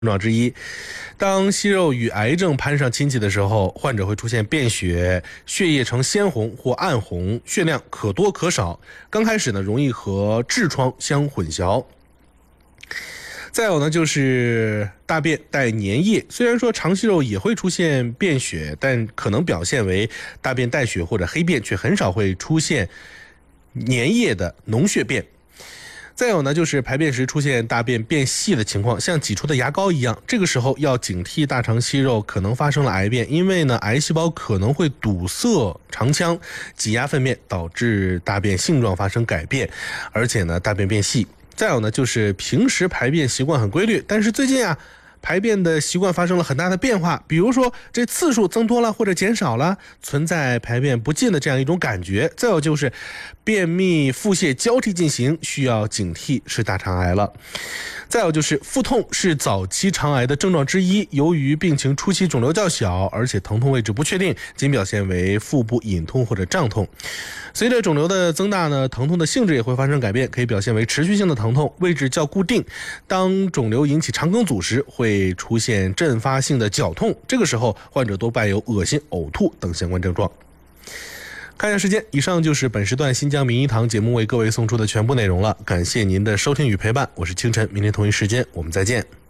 状之一。当息肉与癌症攀上亲戚的时候，患者会出现便血，血液呈鲜红或暗红，血量可多可少。刚开始呢，容易和痔疮相混淆。再有呢，就是大便带粘液。虽然说肠息肉也会出现便血，但可能表现为大便带血或者黑便，却很少会出现粘液的脓血便。再有呢，就是排便时出现大便变细的情况，像挤出的牙膏一样，这个时候要警惕大肠息肉可能发生了癌变，因为呢，癌细胞可能会堵塞肠腔，挤压粪便，导致大便性状发生改变，而且呢，大便变细。再有呢，就是平时排便习惯很规律，但是最近排便的习惯发生了很大的变化，比如说这次数增多了或者减少了，存在排便不尽的这样一种感觉。再有就是便秘腹泻交替进行，需要警惕是大肠癌了。再有就是腹痛是早期肠癌的症状之一，由于病情初期肿瘤较小，而且疼痛位置不确定，仅表现为腹部隐痛或者胀痛。随着肿瘤的增大呢，疼痛的性质也会发生改变，可以表现为持续性的疼痛，位置较固定。当肿瘤引起肠梗阻时，会出现阵发性的绞痛，这个时候患者多伴有恶心、呕吐等相关症状。看一下时间，以上就是本时段新疆名医堂节目为各位送出的全部内容了，感谢您的收听与陪伴，我是清晨，明天同一时间我们再见。